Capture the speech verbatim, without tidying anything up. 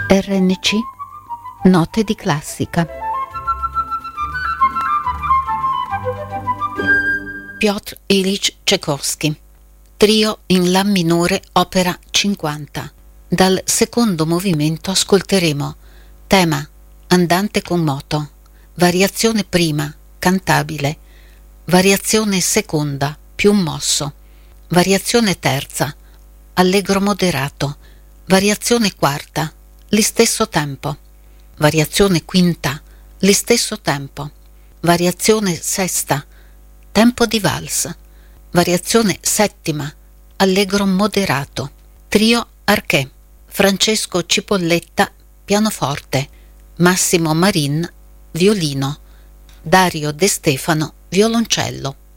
R N C Note di classica. Piotr Ilyich Čajkovskij, trio in La minore, opera cinquanta. Dal secondo movimento ascolteremo tema andante con moto, variazione prima cantabile, variazione seconda più mosso, variazione terza allegro moderato, variazione quarta l'istesso tempo, variazione quinta l'istesso tempo, variazione sesta tempo di valse, variazione settima allegro moderato, trio arché, Francesco Cipolletta pianoforte, Massimo Marin violino, Dario De Stefano violoncello.